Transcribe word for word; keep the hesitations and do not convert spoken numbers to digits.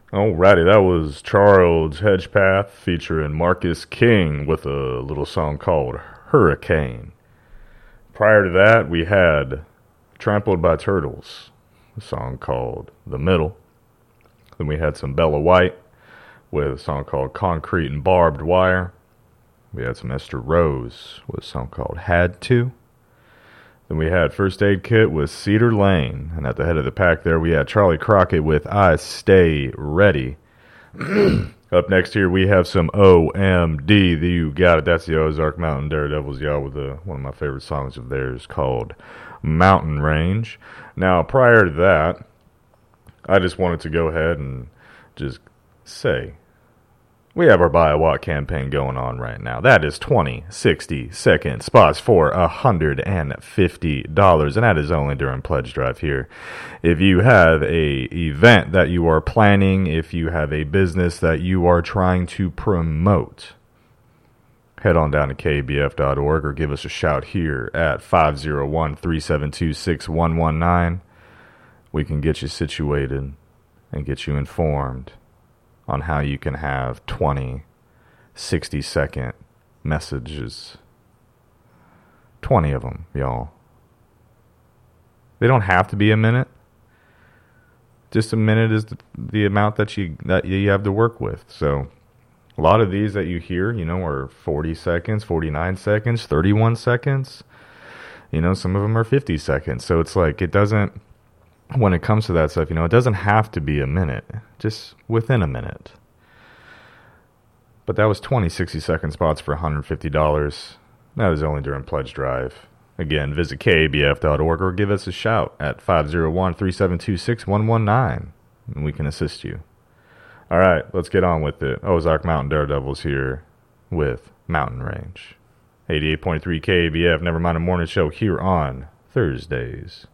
Alrighty, that was Charles Hedgepath featuring Marcus King with a little song called Hurricane. Prior to that, we had Trampled by Turtles, a song called The Middle. Then we had some Bella White with a song called Concrete and Barbed Wire. We had some Esther Rose with a song called Had To. Then we had First Aid Kit with Cedar Lane. And at the head of the pack there, we had Charlie Crockett with I Stay Ready. Up next here, we have some O M D. The You Got It. That's the Ozark Mountain Daredevils, y'all, with a, one of my favorite songs of theirs called Mountain Range. Now, prior to that, I just wanted to go ahead and just say, we have our Buy a Watt campaign going on right now. That is twenty, sixty second spots for one hundred fifty dollars, and that is only during Pledge Drive here. If you have a event that you are planning, if you have a business that you are trying to promote, head on down to K B F dot org or give us a shout here at five oh one, three seven two, six one one nine. We can get you situated and get you informed on how you can have twenty, sixty second messages. twenty of them, y'all. They don't have to be a minute. Just a minute is the, the amount that you that you have to work with. So a lot of these that you hear, you know, are forty seconds, forty-nine seconds, thirty-one seconds. You know, some of them are fifty seconds. So it's like, it doesn't, when it comes to that stuff, you know, it doesn't have to be a minute, just within a minute. But that was twenty, sixty second spots for one hundred fifty dollars. That is only during Pledge Drive. Again, visit K B F dot org or give us a shout at five oh one, three seven two, six one one nine, and we can assist you. All right, let's get on with it. Ozark Mountain Daredevils here with Mountain Range. eighty-eight point three K B F, Nevermind a Morning Show here on Thursdays.